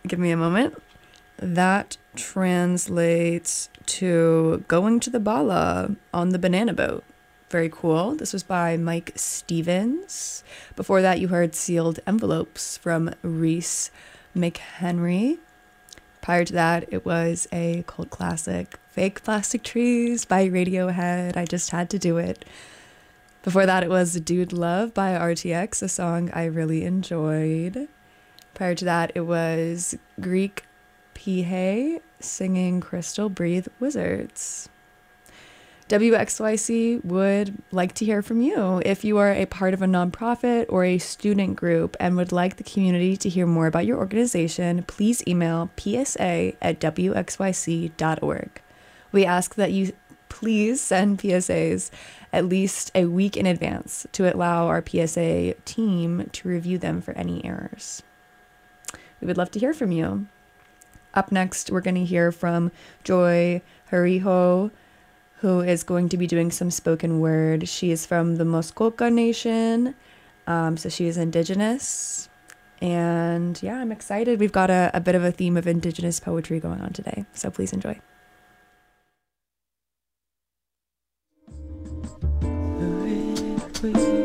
Give me a moment. That translates to going to the Bala on the banana boat. Very cool. This was by Mike Stevens. Before that, you heard Sealed Envelopes from Reese McHenry. Prior to that, it was a cult classic, Fake Plastic Trees by Radiohead. I just had to do it. Before that, it was Dude Love by RTX, a song I really enjoyed. Prior to that, it was Greek Pihe singing Crystal Breathe Wizards. WXYC would like to hear from you. If you are a part of a nonprofit or a student group and would like the community to hear more about your organization, please email psa@wxyc.org. We ask that you please send PSAs at least a week in advance to allow our PSA team to review them for any errors. We would love to hear from you. Up next, we're going to hear from Joy Hariho, who is going to be doing some spoken word. She is from the Muskoka Nation, so she is Indigenous. And yeah, I'm excited. We've got a bit of a theme of Indigenous poetry going on today, so please enjoy. Please.